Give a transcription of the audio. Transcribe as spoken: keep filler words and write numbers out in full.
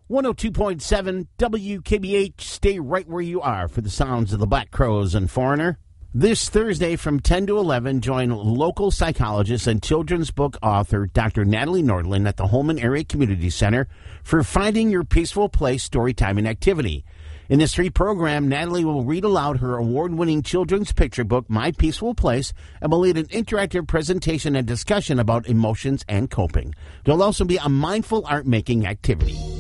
one oh two point seven W K B H. Stay right where you are for the sounds of the Black Crowes and Foreigner. This Thursday from ten to eleven, join local psychologist and children's book author Doctor Natalie Nordland at the Holman Area Community Center for Finding Your Peaceful Place Storytime and Activity. In this free program, Natalie will read aloud her award-winning children's picture book, My Peaceful Place, and will lead an interactive presentation and discussion about emotions and coping. There'll also be a mindful art-making activity.